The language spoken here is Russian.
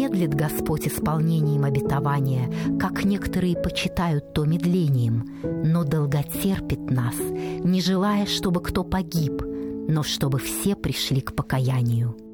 медлит Господь исполнением обетования, как некоторые почитают то медлением, но долготерпит нас, не желая, чтобы кто погиб, но чтобы все пришли к покаянию».